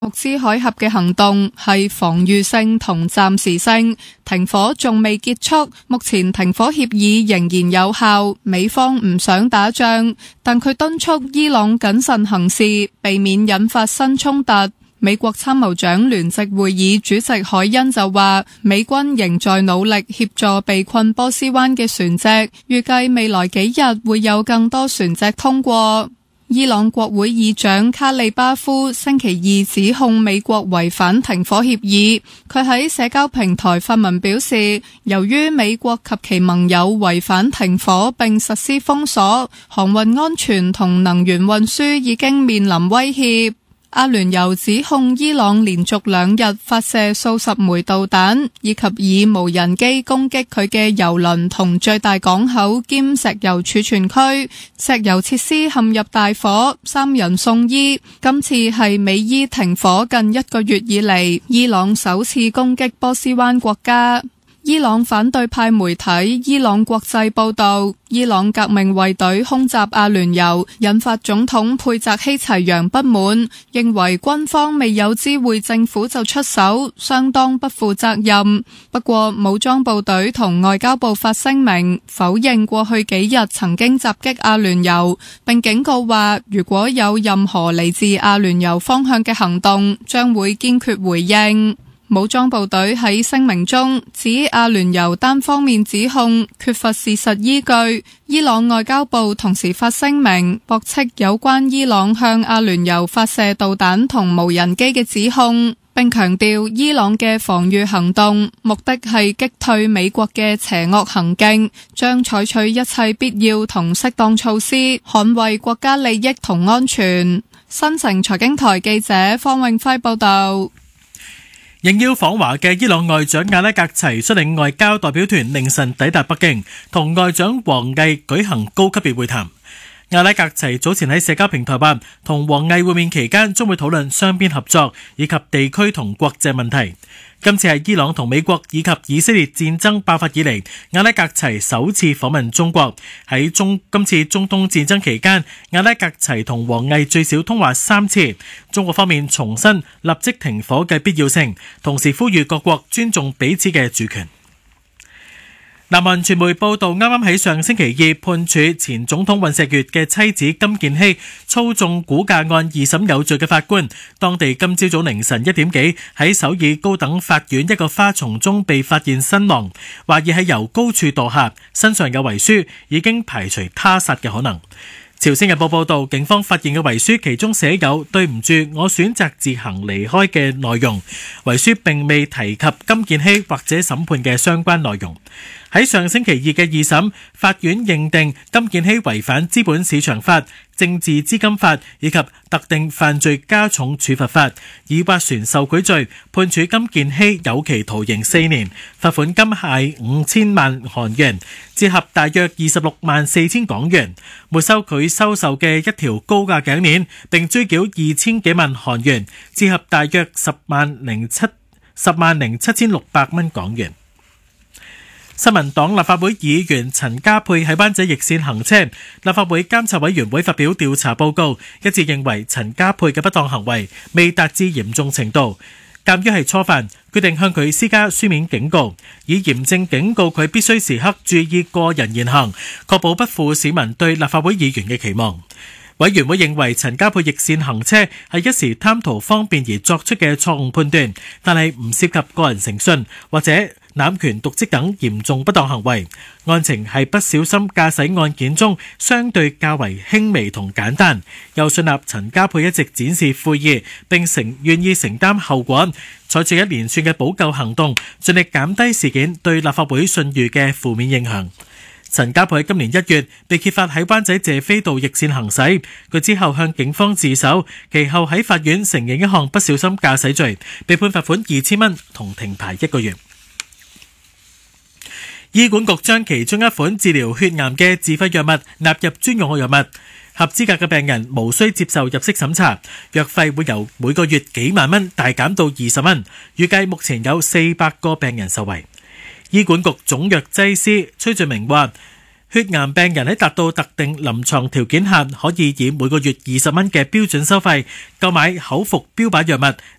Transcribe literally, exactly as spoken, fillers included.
穆茲海峽嘅行動係防禦性同暫時性，停火仲未結束，目前停火協議仍然有效。美方唔想打仗，但佢敦促伊朗謹慎行事，避免引發新衝突。美國參謀長聯席會議主席凱恩就話，美軍仍在努力協助被困波斯灣嘅船隻，預計未來幾日會有更多船隻通過。伊朗國會議長卡利巴夫星期二指控美國違反停火協議。佢喺社交平台發文表示，由於美國及其盟友違反停火並實施封鎖，航運安全同能源運輸已經面臨威脅。阿聯酋指控伊朗連續兩日發射數十枚導彈，以及以無人機攻擊佢嘅油輪同最大港口兼石油儲存區，石油設施陷入大火，三人送醫。今次係美伊停火近一個月以嚟，伊朗首次攻擊波斯灣國家。伊朗反對派媒體伊朗國際報道，伊朗革命衛隊空襲阿聯酋，引發總統佩澤希齊揚不滿，認為軍方未有知會政府就出手，相當不負責任。不過武裝部隊同外交部發聲明，否認過去幾日曾經襲擊阿聯酋，並警告話，如果有任何嚟自阿聯酋方向嘅行動，將會堅決回應。武裝部隊喺聲明中指阿聯酋單方面指控缺乏事實依據，伊朗外交部同時發聲明駁斥有關伊朗向阿聯酋發射導彈同無人機嘅指控，並強調伊朗嘅防禦行動目的係擊退美國嘅邪惡行徑，將採取一切必要同適當措施，捍衛國家利益同安全。新城財經台記者方永輝報道。 應邀訪華嘅伊朗外長阿拉格齊率領外交代表團凌晨抵達北京，同外長王毅舉行高級別會談。阿拉格齊早前喺社交平台話，同王毅會面期間將會討論雙邊合作以及地區同國際問題。今次係伊朗同美國以及以色列戰爭爆發以嚟，阿拉格齊首次訪問中國。喺中今次中東戰爭期間，阿拉格齊同王毅最少通話三次。中國方面重申立即停火嘅必要性，同時呼籲各國尊重彼此嘅主權。南韓傳媒報道，啱啱喺上星期二判處前總統尹錫悅嘅妻子金建希操縱估價案二審有罪嘅法官，當地今朝早凌晨一點幾喺首爾高等法院一個花叢中被發現身亡，懷疑係由高處墮下，身上有遺書，已經排除他殺嘅可能。朝鮮日報報道，警方發現嘅遺書其中寫有對唔住，我選擇自行離開嘅內容，遺書並未提及金建希或者審判嘅相關內容。喺上星期二嘅二審，法院認定金建希違反資本市場法、政治資金法以及特定犯罪加重處罰法，以斡旋受賄罪，判處金建希有期徒刑四年，罰款金係五千萬韓元，折合大約二十六萬四千港元，沒收佢收受嘅一條高價頸鏈，並追繳二千幾萬韓元，折合大約十萬零七十萬零七千六百蚊港元。新民黨立法會議員陳家佩喺灣仔逆線行車，立法會監察委員會發表調查報告，一致認為陳家佩嘅不當行為未達至嚴重程度，鑑於係初犯，決定向佢施加書面警告，以嚴正警告佢必須時刻注意個人言行，確保不負市民對立法會議員嘅期望。委員會認為陳家佩逆線行車係一時貪圖方便而作出嘅錯誤判斷，但係唔涉及個人誠信或者濫權瀆職等嚴重不當行為。案情係不小心駕駛案件中相對較為輕微同簡單，又信納陳家佩一直展示悔意，並承願意承擔後果，採取一連串嘅補救行動，盡力減低事件對立法會信譽嘅負面影響。陳家佩喺今年一月被揭發喺灣仔謝斐道逆線行駛，佢之後向警方自首，其後喺法院承認一項不小心駕駛罪，被判罰款二千蚊同停牌一個月。醫管局將其中一款治療血癌嘅自費藥物納入專用藥物，合資格嘅病人無需接受入息審查，藥費會由每個月幾萬蚊大減到二十蚊，預計目前有四百個病人受惠。醫管局總藥劑師崔俊明話，血癌病人喺達到特定臨床條件下，可以以每個月二十蚊嘅標準收費購買口服標靶藥物，